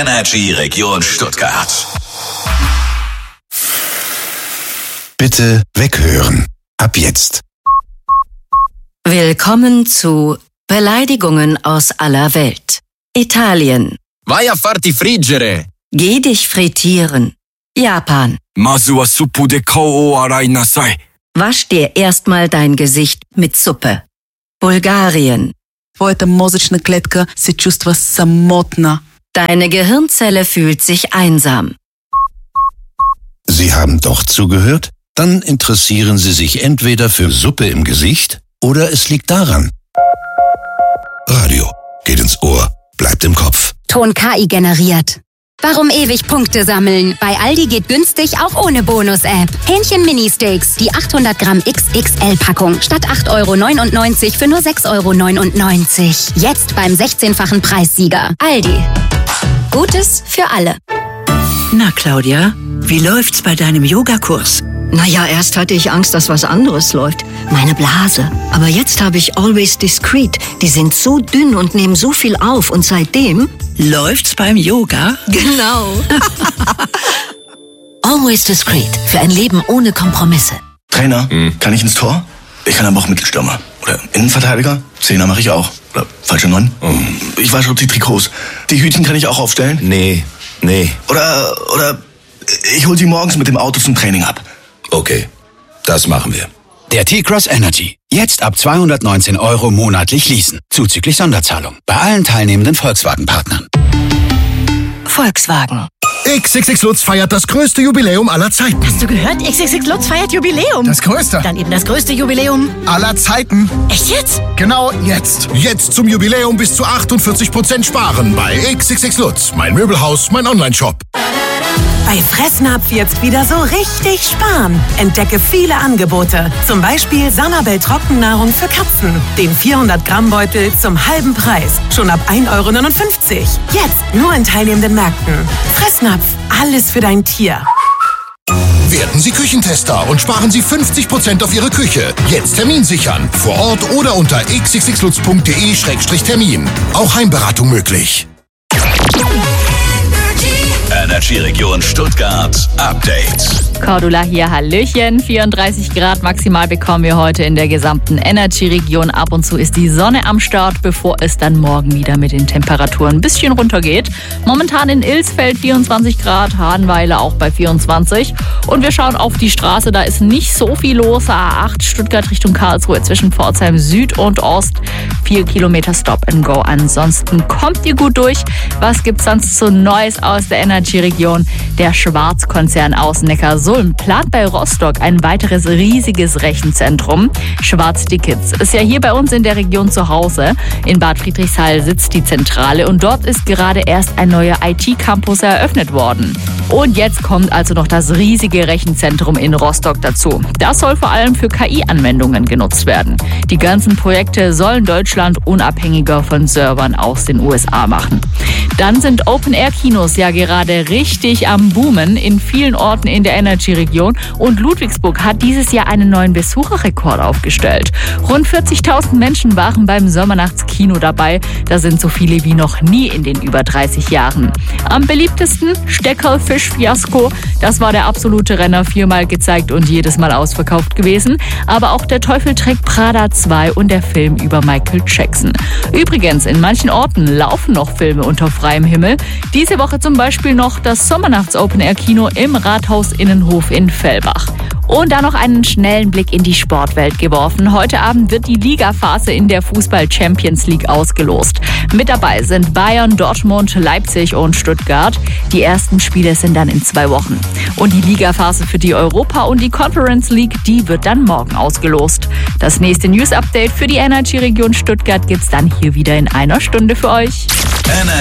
Energy Region Stuttgart. Bitte weghören. Ab jetzt. Willkommen zu Beleidigungen aus aller Welt. Italien. Vai a farti friggere. Geh dich frittieren. Japan. Masu wa suppu de kou o arai nasai. Wasch dir erstmal dein Gesicht mit Suppe. Bulgarien. Твоята мозъчна клетка се чувства самотна. Deine Gehirnzelle fühlt sich einsam. Sie haben doch zugehört? Dann interessieren Sie sich entweder für Suppe im Gesicht oder es liegt daran. Radio geht ins Ohr, bleibt im Kopf. Ton KI generiert. Warum ewig Punkte sammeln? Bei Aldi geht günstig auch ohne Bonus-App. Hähnchen-Mini-Steaks, die 800 Gramm XXL-Packung statt 8,99 € für nur 6,99 €. Jetzt beim 16-fachen Preissieger. Aldi. Gutes für alle. Na, Claudia, wie läuft's bei deinem Yogakurs? Naja, erst hatte ich Angst, dass was anderes läuft. Meine Blase. Aber jetzt habe ich Always Discreet. Die sind so dünn und nehmen so viel auf. Und seitdem... Läuft's beim Yoga? Genau. Always Discreet. Für ein Leben ohne Kompromisse. Trainer, kann ich ins Tor? Ich kann aber auch Mittelstürmer. Oder Innenverteidiger? Zehner mache ich auch. Oder falsche 9? Ich wasche auch die Trikots. Die Hütchen kann ich auch aufstellen? Nee. Oder ich hol sie morgens mit dem Auto zum Training ab. Okay, das machen wir. Der T-Cross Energy. Jetzt ab 219 € monatlich leasen. Zuzüglich Sonderzahlung. Bei allen teilnehmenden Volkswagen-Partnern. Volkswagen. XXX Lutz feiert das größte Jubiläum aller Zeiten. Hast du gehört? XXX Lutz feiert Jubiläum. Das größte. Dann eben das größte Jubiläum aller Zeiten. Echt jetzt? Genau jetzt. Jetzt zum Jubiläum bis zu 48% sparen bei XXX Lutz. Mein Möbelhaus, mein Online-Shop. Bei Fressnapf jetzt wieder so richtig sparen. Entdecke viele Angebote. Zum Beispiel Sanabel Trockennahrung für Katzen. Den 400-Gramm-Beutel zum halben Preis. Schon ab 1,59 €. Jetzt nur in teilnehmenden Märkten. Fressnapf, alles für dein Tier. Werden Sie Küchentester und sparen Sie 50% auf Ihre Küche. Jetzt Termin sichern. Vor Ort oder unter xxxlutz.de/termin. Auch Heimberatung möglich. Energy Region Stuttgart Update. Cordula hier, Hallöchen. 34 Grad maximal bekommen wir heute in der gesamten Energy-Region. Ab und zu ist die Sonne am Start, bevor es dann morgen wieder mit den Temperaturen ein bisschen runtergeht. Momentan in Ilsfeld 24 Grad, Hahnweiler auch bei 24. Und wir schauen auf die Straße, da ist nicht so viel los. A8 Stuttgart Richtung Karlsruhe zwischen Pforzheim Süd und Ost. 4 Kilometer Stop and Go. Ansonsten kommt ihr gut durch. Was gibt's sonst so Neues aus der Energy-Region? Der Schwarz-Konzern aus Neckarsulm plant bei Rostock ein weiteres riesiges Rechenzentrum. Schwarz-Dickitz ist ja hier bei uns in der Region zu Hause. In Bad Friedrichshall sitzt die Zentrale und dort ist gerade erst ein neuer IT-Campus eröffnet worden. Und jetzt kommt also noch das riesige Rechenzentrum in Rostock dazu. Das soll vor allem für KI-Anwendungen genutzt werden. Die ganzen Projekte sollen Deutschland unabhängiger von Servern aus den USA machen. Dann sind Open-Air-Kinos ja gerade richtig am Boomen in vielen Orten in der Energy-Region und Ludwigsburg hat dieses Jahr einen neuen Besucherrekord aufgestellt. Rund 40.000 Menschen waren beim Sommernachtskino dabei. Das sind so viele wie noch nie in den über 30 Jahren. Am beliebtesten Steckerlfisch-Fiasko. Das war der absolute Renner, 4-mal gezeigt und jedes Mal ausverkauft gewesen. Aber auch der Teufel trägt Prada 2 und der Film über Michael Jackson. Übrigens, in manchen Orten laufen noch Filme unter freiem Himmel. Diese Woche zum Beispiel noch das Sommernachts-Open-Air-Kino im Rathaus-Innenhof in Fellbach. Und dann noch einen schnellen Blick in die Sportwelt geworfen. Heute Abend wird die Ligaphase in der Fußball-Champions League ausgelost. Mit dabei sind Bayern, Dortmund, Leipzig und Stuttgart. Die ersten Spiele sind dann in 2 Wochen. Und die Ligaphase für die Europa- und die Conference League, die wird dann morgen ausgelost. Das nächste News-Update für die Energy-Region Stuttgart gibt's dann hier wieder in einer Stunde für euch.